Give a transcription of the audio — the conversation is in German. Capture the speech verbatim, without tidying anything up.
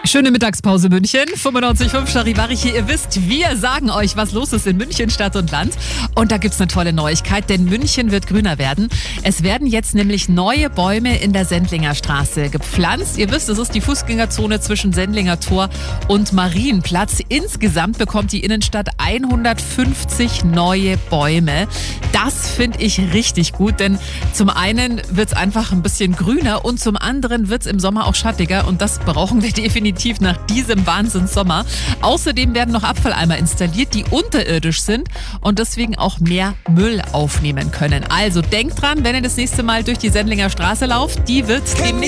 Schöne Mittagspause München, fünfundneunzig Komma fünf Charivari. Ihr wisst, wir sagen euch, was los ist in München, Stadt und Land. Und da gibt's eine tolle Neuigkeit, denn München wird grüner werden. Es werden jetzt nämlich neue Bäume in der Sendlinger Straße gepflanzt. Ihr wisst, es ist die Fußgängerzone zwischen Sendlinger Tor und Marienplatz. Insgesamt bekommt die Innenstadt hundertfünfzig neue Bäume. Das finde ich richtig gut, denn zum einen wird's einfach ein bisschen grüner und zum anderen wird's im Sommer auch schattiger und das brauchen wir definitiv nach diesem Wahnsinns-Sommer. Außerdem werden noch Abfalleimer installiert, die unterirdisch sind und deswegen auch mehr Müll aufnehmen können. Also denkt dran, wenn ihr das nächste Mal durch die Sendlinger Straße lauft, die wird demnächst